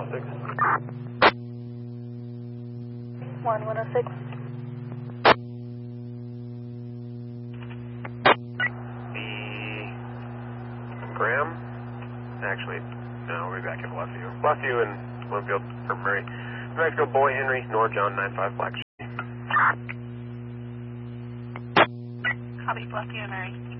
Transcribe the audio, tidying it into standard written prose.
106. 106. Graham? Actually, no, we'll be back in Bluffview. Bluffview and Winfield for Murray. New Mexico Boy Henry, North John 95 Black. Copy, Bluffview and Murray.